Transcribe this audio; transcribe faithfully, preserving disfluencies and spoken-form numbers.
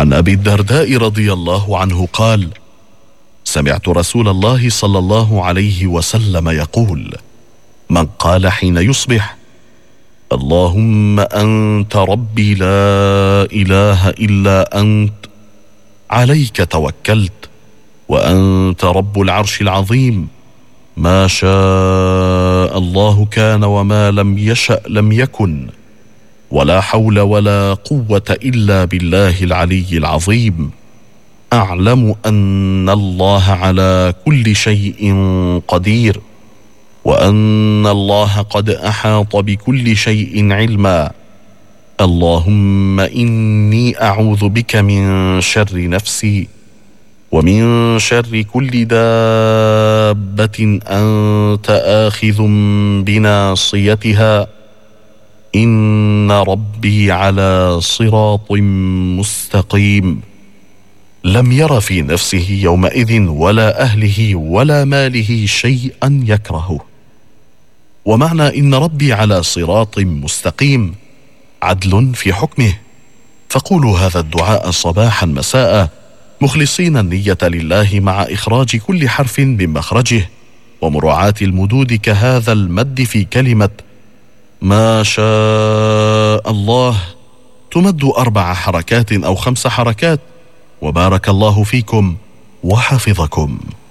عن أبي الدرداء رضي الله عنه قال: سمعت رسول الله صلى الله عليه وسلم يقول: من قال حين يصبح: اللهم أنت ربي لا إله إلا أنت، عليك توكلت، وأنت رب العرش العظيم، ما شاء الله كان وما لم يشأ لم يكن، ولا حول ولا قوة إلا بالله العلي العظيم، أعلم أن الله على كل شيء قدير، وأن الله قد أحاط بكل شيء علما. اللهم إني أعوذ بك من شر نفسي، ومن شر كل دابة أنت آخذ بناصيتها، إن ربي على صراط مستقيم. لم ير في نفسه يومئذ ولا أهله ولا ماله شيئا يكرهه. ومعنى إن ربي على صراط مستقيم عدل في حكمه. فقولوا هذا الدعاء صباحا مساء مخلصين النية لله، مع إخراج كل حرف من مخرجه ومراعاة المدود كهذا المد في كلمة ما شاء الله، تمد أربع حركات أو خمس حركات. وبارك الله فيكم وحفظكم.